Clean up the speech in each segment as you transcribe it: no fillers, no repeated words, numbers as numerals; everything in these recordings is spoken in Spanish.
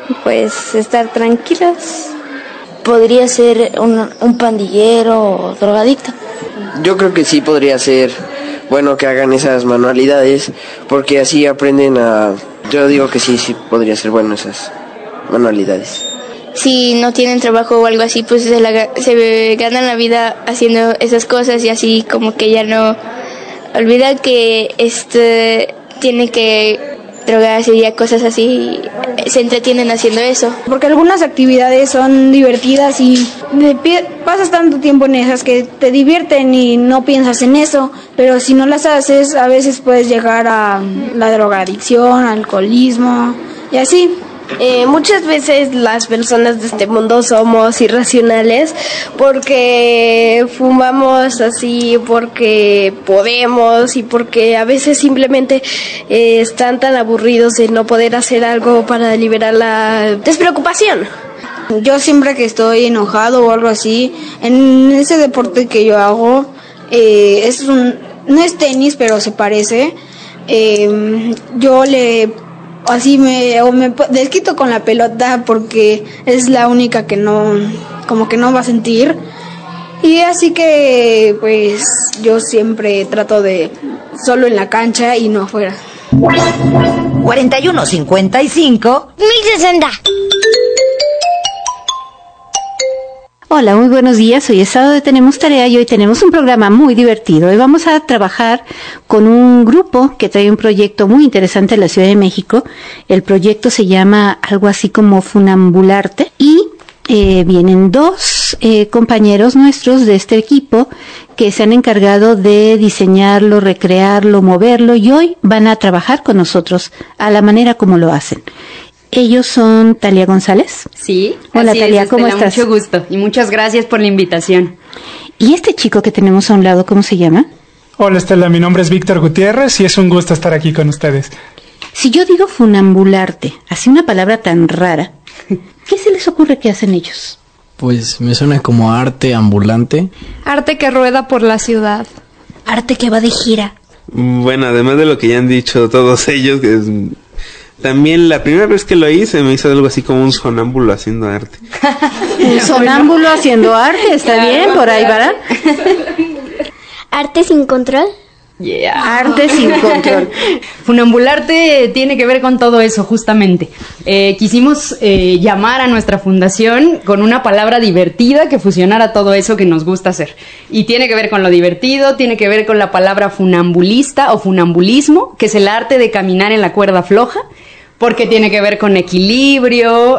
pues estar tranquilos. Podría ser un pandillero o drogadicto. Yo creo que sí podría ser bueno que hagan esas manualidades, porque así aprenden a... Yo digo que sí podría ser bueno esas manualidades. Si no tienen trabajo o algo así, pues se ganan la vida haciendo esas cosas y así como que ya no olvidan que tiene que drogarse y cosas así, se entretienen haciendo eso. Porque algunas actividades son divertidas y pasas tanto tiempo en esas que te divierten y no piensas en eso, pero si no las haces a veces puedes llegar a la drogadicción, alcoholismo y así. Muchas veces las personas de este mundo somos irracionales porque fumamos así, porque podemos y porque a veces simplemente están tan aburridos de no poder hacer algo para liberar la despreocupación. Yo siempre que estoy enojado o algo así, en ese deporte que yo hago, no es tenis pero se parece, yo me desquito con la pelota porque es la única que no va a sentir, y así que pues yo siempre trato de solo en la cancha y no afuera. 4155 1060. Hola, muy buenos días. Hoy es sábado de Tenemos Tarea y hoy tenemos un programa muy divertido. Hoy vamos a trabajar con un grupo que trae un proyecto muy interesante en la Ciudad de México. El proyecto se llama algo así como Funambularte y vienen dos compañeros nuestros de este equipo que se han encargado de diseñarlo, recrearlo, moverlo y hoy van a trabajar con nosotros a la manera como lo hacen. Ellos son Talia González. Sí. Hola Talia, ¿cómo estás? Mucho gusto y muchas gracias por la invitación. ¿Y este chico que tenemos a un lado, cómo se llama? Hola Estela, mi nombre es Víctor Gutiérrez y es un gusto estar aquí con ustedes. Si yo digo funambularte, así una palabra tan rara, ¿qué se les ocurre que hacen ellos? Pues me suena como arte ambulante. Arte que rueda por la ciudad. Arte que va de gira. Bueno, además de lo que ya han dicho todos ellos, que es... También la primera vez que lo hice me hizo algo así como un sonámbulo haciendo arte. Un sonámbulo haciendo arte, está bien, por ahí va. Arte sin control. Yeah. Arte sin control. Funambularte tiene que ver con todo eso, justamente. Quisimos llamar a nuestra fundación con una palabra divertida que fusionara todo eso que nos gusta hacer. Y tiene que ver con lo divertido, tiene que ver con la palabra funambulista o funambulismo, que es el arte de caminar en la cuerda floja. Porque tiene que ver con equilibrio,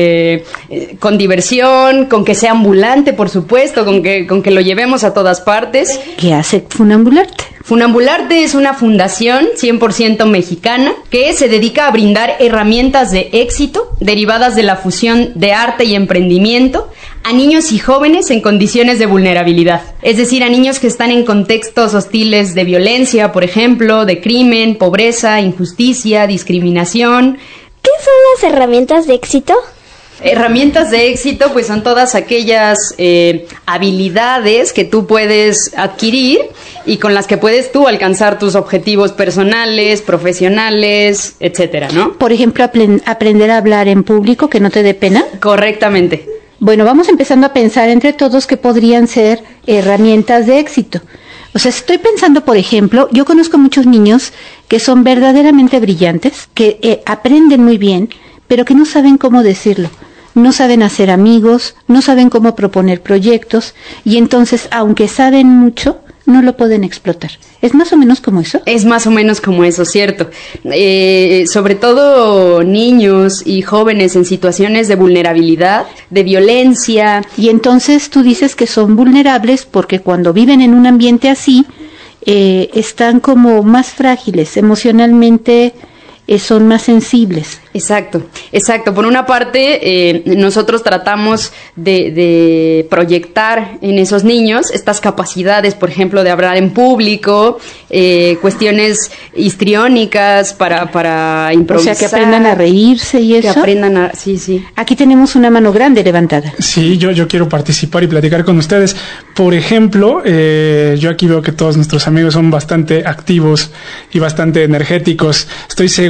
con diversión, con que sea ambulante, por supuesto, con que lo llevemos a todas partes. ¿Qué hace Funambularte? Funambularte es una fundación 100% mexicana que se dedica a brindar herramientas de éxito derivadas de la fusión de arte y emprendimiento a niños y jóvenes en condiciones de vulnerabilidad. Es decir, a niños que están en contextos hostiles de violencia, por ejemplo, de crimen, pobreza, injusticia, discriminación. ¿Qué son las herramientas de éxito? Herramientas de éxito, pues son todas aquellas habilidades que tú puedes adquirir y con las que puedes tú alcanzar tus objetivos personales, profesionales, etcétera, ¿no? Por ejemplo, aprender a hablar en público, que no te dé pena. Correctamente. Bueno, vamos empezando a pensar entre todos que podrían ser herramientas de éxito. O sea, estoy pensando, por ejemplo, yo conozco muchos niños que son verdaderamente brillantes, que aprenden muy bien, pero que no saben cómo decirlo. No saben hacer amigos, no saben cómo proponer proyectos, y entonces, aunque saben mucho, no lo pueden explotar. ¿Es más o menos como eso? Es más o menos como eso, cierto. Sobre todo niños y jóvenes en situaciones de vulnerabilidad, de violencia. Y entonces tú dices que son vulnerables porque cuando viven en un ambiente así, están como más frágiles emocionalmente. Son más sensibles. Exacto. Por una parte, nosotros tratamos de proyectar en esos niños estas capacidades, por ejemplo, de hablar en público, cuestiones histriónicas para improvisar. O sea, que aprendan a reírse y eso. Que aprendan a... Sí. Aquí tenemos una mano grande levantada. Sí, yo quiero participar y platicar con ustedes. Por ejemplo, yo aquí veo que todos nuestros amigos son bastante activos y bastante energéticos. Estoy seguro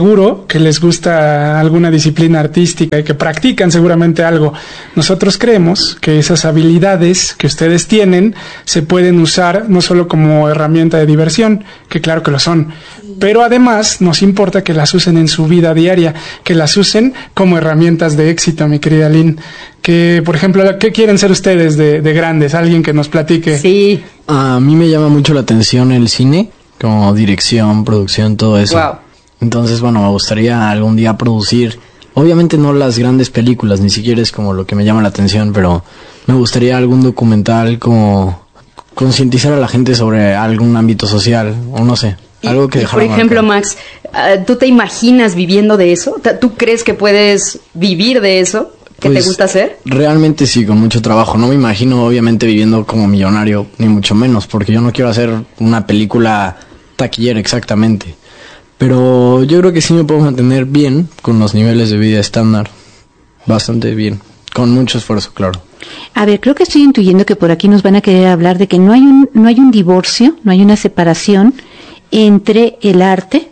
seguro que les gusta alguna disciplina artística y que practican seguramente algo. Nosotros creemos que esas habilidades que ustedes tienen se pueden usar no solo como herramienta de diversión, que claro que lo son, pero además nos importa que las usen en su vida diaria, que las usen como herramientas de éxito, mi querida Lynn. Que, por ejemplo, ¿qué quieren ser ustedes de grandes? Alguien que nos platique. Sí. A mí me llama mucho la atención el cine, como dirección, producción, todo eso. Wow. Entonces, bueno, me gustaría algún día producir, obviamente no las grandes películas, ni siquiera es como lo que me llama la atención, pero me gustaría algún documental como concientizar a la gente sobre algún ámbito social, o no sé. Algo que por ejemplo, Max, ¿tú te imaginas viviendo de eso? ¿Tú crees que puedes vivir de eso? ¿Qué te gusta hacer? Realmente sí, con mucho trabajo. No me imagino, obviamente, viviendo como millonario, ni mucho menos, porque yo no quiero hacer una película taquillera exactamente. Pero yo creo que sí me puedo mantener bien con los niveles de vida estándar. Bastante bien. Con mucho esfuerzo, claro. A ver, creo que estoy intuyendo que por aquí nos van a querer hablar de que no hay un divorcio, no hay una separación entre el arte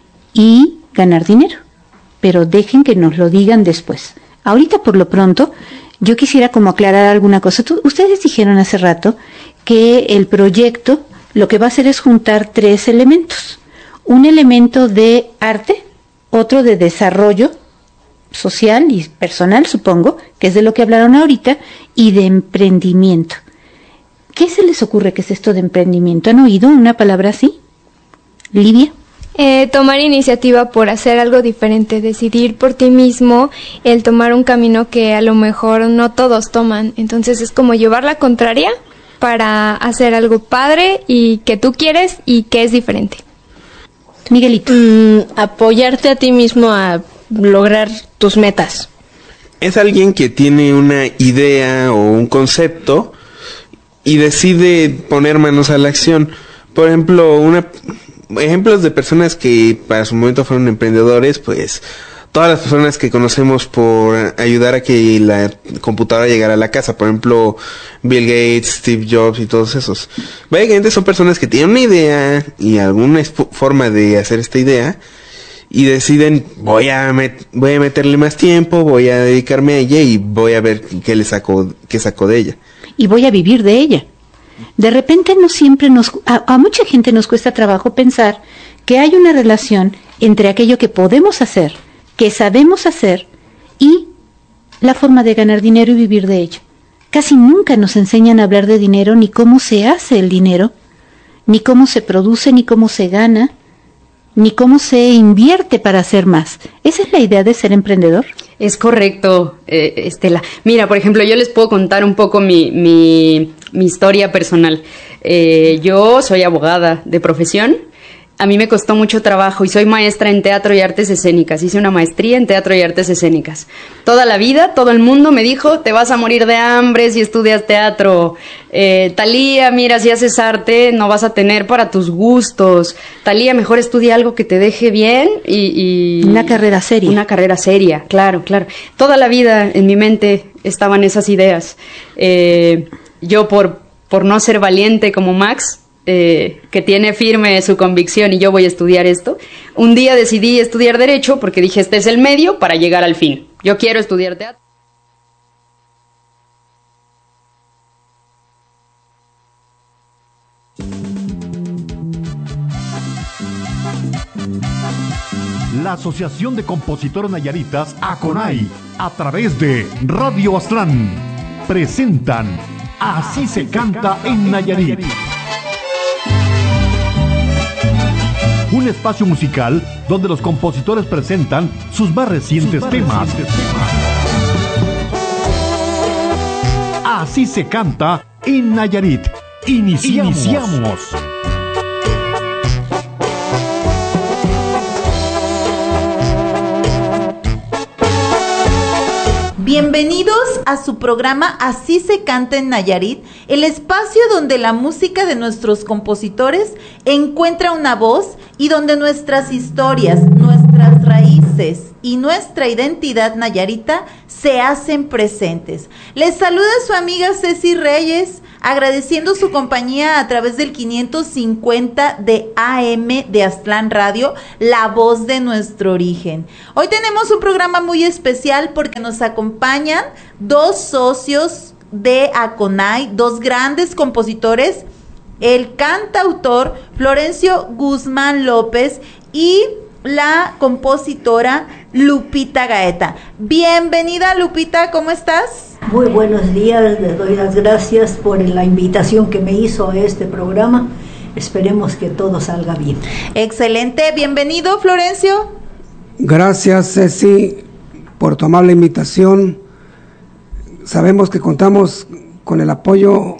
y ganar dinero. Pero dejen que nos lo digan después. Ahorita, por lo pronto, yo quisiera como aclarar alguna cosa. Ustedes dijeron hace rato que el proyecto lo que va a hacer es juntar 3 elementos. Un elemento de arte, otro de desarrollo social y personal, supongo, que es de lo que hablaron ahorita, y de emprendimiento. ¿Qué se les ocurre que es esto de emprendimiento? ¿Han oído una palabra así? Lidia. Tomar iniciativa por hacer algo diferente, decidir por ti mismo, el tomar un camino que a lo mejor no todos toman. Entonces es como llevar la contraria para hacer algo padre y que tú quieres y que es diferente. Miguelito. Apoyarte a ti mismo a lograr tus metas. Es alguien que tiene una idea o un concepto y decide poner manos a la acción. Por ejemplo, ejemplos de personas que para su momento fueron emprendedores, pues todas las personas que conocemos por ayudar a que la computadora llegara a la casa, por ejemplo, Bill Gates, Steve Jobs y todos esos. Básicamente son personas que tienen una idea y alguna forma de hacer esta idea y deciden, voy a meterle más tiempo, voy a dedicarme a ella y voy a ver qué saco de ella. Y voy a vivir de ella. De repente no siempre a mucha gente nos cuesta trabajo pensar que hay una relación entre aquello que podemos hacer, que sabemos hacer, y la forma de ganar dinero y vivir de ello. Casi nunca nos enseñan a hablar de dinero, ni cómo se hace el dinero, ni cómo se produce, ni cómo se gana, ni cómo se invierte para hacer más. ¿Esa es la idea de ser emprendedor? Es correcto, Estela. Mira, por ejemplo, yo les puedo contar un poco mi historia personal. Yo soy abogada de profesión. A mí me costó mucho trabajo y soy maestra en teatro y artes escénicas. Hice una maestría en teatro y artes escénicas. Toda la vida, todo el mundo me dijo, te vas a morir de hambre si estudias teatro. Talía, mira, si haces arte no vas a tener para tus gustos. Talía, mejor estudia algo que te deje bien y una carrera seria. Una carrera seria, claro, claro. Toda la vida en mi mente estaban esas ideas. Yo por no ser valiente como Max, que tiene firme su convicción y yo voy a estudiar esto, un día decidí estudiar Derecho porque dije, este es el medio para llegar al fin. Yo quiero estudiar teatro. La Asociación de Compositores Nayaritas, ACONAI, a través de Radio Aztlán, presentan Así se canta en Nayarit. Un espacio musical donde los compositores presentan sus más recientes temas. Así se canta en Nayarit. Iniciamos. Bienvenidos a su programa Así se canta en Nayarit, el espacio donde la música de nuestros compositores encuentra una voz y donde nuestras historias, nuestras raíces y nuestra identidad nayarita se hacen presentes. Les saluda su amiga Ceci Reyes, agradeciendo su compañía a través del 550 de AM de Aztlán Radio, la voz de nuestro origen. Hoy tenemos un programa muy especial porque nos acompañan dos socios de Aconay, dos grandes compositores, el cantautor Florencio Guzmán López y la compositora Lupita Gaeta. Bienvenida, Lupita, ¿cómo estás? Muy buenos días, les doy las gracias por la invitación que me hizo a este programa. Esperemos que todo salga bien. Excelente, bienvenido, Florencio. Gracias, Ceci, por tu amable invitación. Sabemos que contamos con el apoyo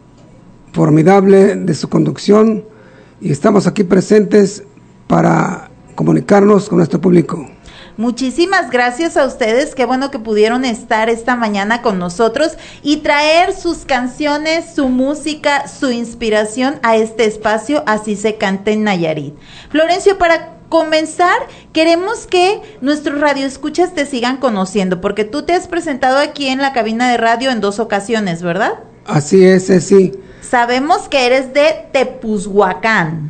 formidable de su conducción y estamos aquí presentes para comunicarnos con nuestro público. Muchísimas gracias a ustedes, qué bueno que pudieron estar esta mañana con nosotros y traer sus canciones, su música, su inspiración a este espacio Así se canta en Nayarit. Florencio, para comenzar, queremos que nuestros radioescuchas te sigan conociendo, porque tú te has presentado aquí en la cabina de radio en 2 ocasiones, ¿verdad? Así es, sí. Sabemos que eres de Tepuzhuacán.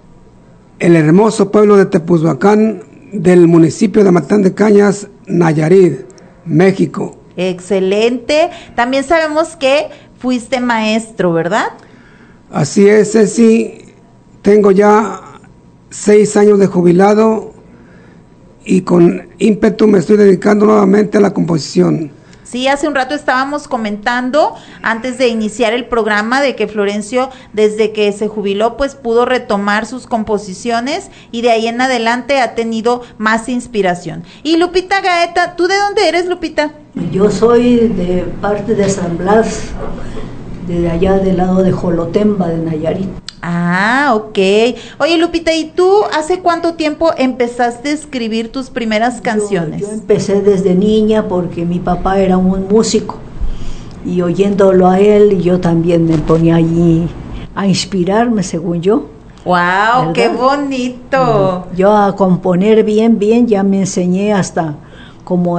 El hermoso pueblo de Tepuzhuacán, del municipio de Amatán de Cañas, Nayarit, México. Excelente. También sabemos que fuiste maestro, ¿verdad? Así es, sí. Tengo ya 6 años de jubilado y con ímpetu me estoy dedicando nuevamente a la composición. Sí, hace un rato estábamos comentando, antes de iniciar el programa, de que Florencio, desde que se jubiló, pues pudo retomar sus composiciones y de ahí en adelante ha tenido más inspiración. Y Lupita Gaeta, ¿tú de dónde eres, Lupita? Yo soy de parte de San Blas, de allá del lado de Jolotemba, de Nayarit. Ah, ok. Oye, Lupita, ¿y tú hace cuánto tiempo empezaste a escribir tus primeras canciones? Yo empecé desde niña porque mi papá era un músico y oyéndolo a él yo también me ponía allí a inspirarme, según yo. ¡Wow! ¡Qué bonito! Yo a componer bien, ya me enseñé hasta como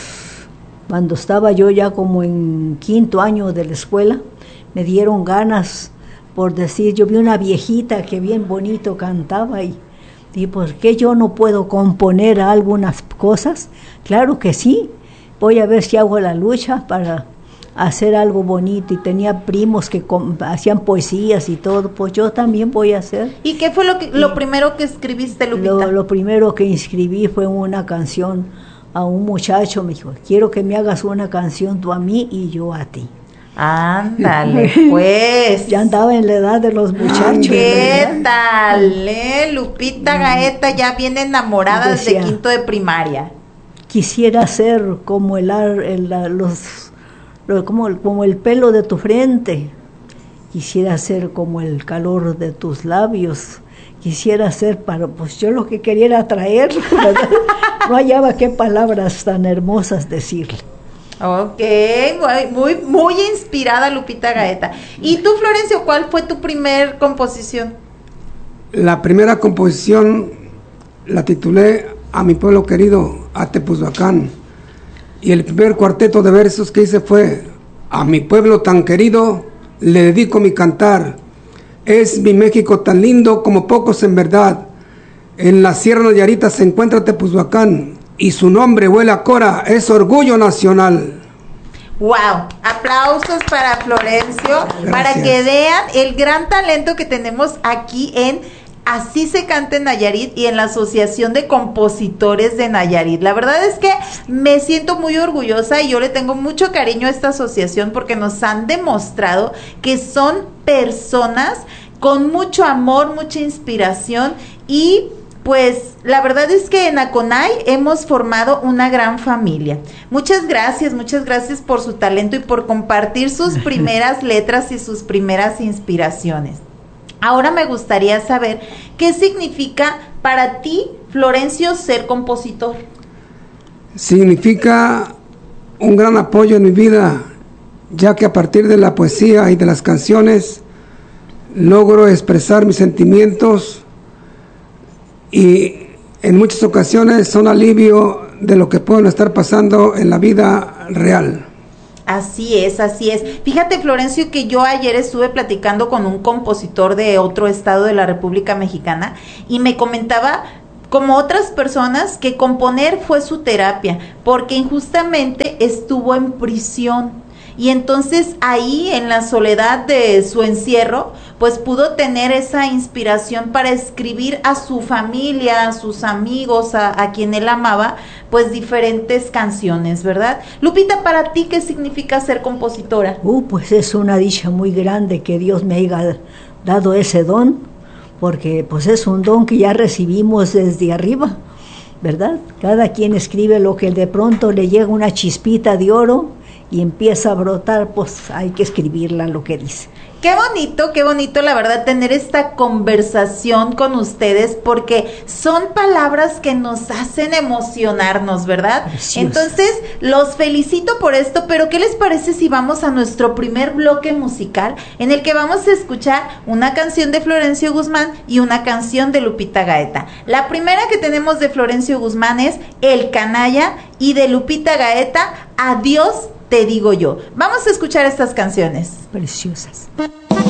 cuando estaba yo ya como en 5º año de la escuela, me dieron ganas por decir, yo vi una viejita que bien bonito cantaba y ¿por qué yo no puedo componer algunas cosas? Claro que sí, voy a ver si hago la lucha para hacer algo bonito, y tenía primos que hacían poesías y todo, pues yo también voy a hacer. ¿Y qué fue lo primero que escribiste, Lupita? Lo primero que escribí fue una canción a un muchacho, me dijo, quiero que me hagas una canción tú a mí y yo a ti. Ándale, pues. Ya andaba en la edad de los muchachos. ¿Qué tal? Lupita Gaeta ya viene enamorada desde 5º de primaria. Quisiera ser como como el pelo de tu frente. Quisiera ser como el calor de tus labios. Quisiera ser pues yo lo que quería era traer, ¿verdad? No hallaba qué palabras tan hermosas decirle. Ok, muy inspirada Lupita Gaeta. ¿Y tú, Florencio, cuál fue tu primer composición? La primera composición la titulé A mi pueblo querido, a Tepuzhuacán. Y el primer cuarteto de versos que hice fue A mi pueblo tan querido le dedico mi cantar. Es mi México tan lindo como pocos en verdad. En la Sierra Nayarita se encuentra Tepuzhuacán y su nombre huele a Cora, es orgullo nacional. ¡Wow! Aplausos para Florencio. Gracias. Para que vean el gran talento que tenemos aquí en Así se canta en Nayarit y en la Asociación de Compositores de Nayarit. La verdad es que me siento muy orgullosa y yo le tengo mucho cariño a esta asociación porque nos han demostrado que son personas con mucho amor, mucha inspiración y pues la verdad es que en Aconay hemos formado una gran familia. Muchas gracias por su talento y por compartir sus primeras letras y sus primeras inspiraciones. Ahora me gustaría saber qué significa para ti, Florencio, ser compositor. Significa un gran apoyo en mi vida, ya que a partir de la poesía y de las canciones logro expresar mis sentimientos y en muchas ocasiones son alivio de lo que pueden estar pasando en la vida real. Así es, así es. Fíjate, Florencio, que yo ayer estuve platicando con un compositor de otro estado de la República Mexicana y me comentaba, como otras personas, que componer fue su terapia, porque injustamente estuvo en prisión. Y entonces ahí, en la soledad de su encierro, pues pudo tener esa inspiración para escribir a su familia, a sus amigos, a quien él amaba, pues diferentes canciones, ¿verdad? Lupita, ¿para ti qué significa ser compositora? Pues es una dicha muy grande que Dios me haya dado ese don, porque pues es un don que ya recibimos desde arriba, ¿verdad? Cada quien escribe lo que de pronto le llega una chispita de oro y empieza a brotar, pues hay que escribirla lo que dice. Qué bonito, la verdad, tener esta conversación con ustedes, porque son palabras que nos hacen emocionarnos, ¿verdad? Precioso. Entonces, los felicito por esto, pero ¿qué les parece si vamos a nuestro primer bloque musical, en el que vamos a escuchar una canción de Florencio Guzmán y una canción de Lupita Gaeta? La primera que tenemos de Florencio Guzmán es El Canalla, y de Lupita Gaeta, Adiós te digo yo. Vamos a escuchar estas canciones. Preciosas.